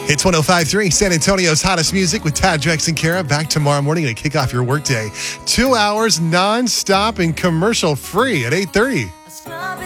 It's 105.3 San Antonio's hottest music with Tad, Drex, and Kara. Back tomorrow morning to kick off your workday. 2 hours non-stop and commercial free at 8:30.